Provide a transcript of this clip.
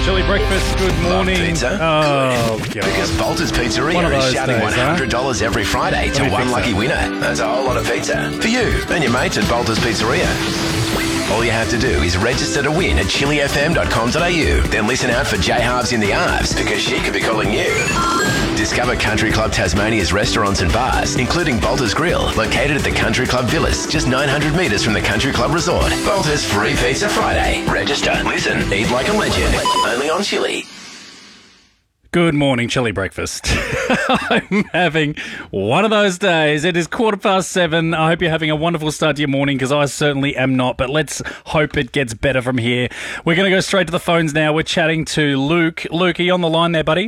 Chili breakfast, good morning. Love pizza? Oh, Good. God. Because Bolter's One of Pizzeria those is shouting days, $100 every Friday to me one fix lucky that. winner. That's a whole lot of pizza for you and your mates at Bolter's Pizzeria. All you have to do is register to win at chilifm.com.au. Then listen out for J Halves in the Arves because she could be calling you. Discover Country Club Tasmania's restaurants and bars, including Bolter's Grill, located at the Country Club Villas, just 900 metres from the Country Club Resort. Bolter's Free Pizza Friday. Register, listen, eat like a legend. Only on Chili. Good morning, Chili breakfast. I'm having one of those days. It is 7:15. I hope you're having a wonderful start to your morning because I certainly am not, but let's hope it gets better from here. We're going to go straight to the phones now. We're chatting to Luke. Luke, are you on the line there, buddy?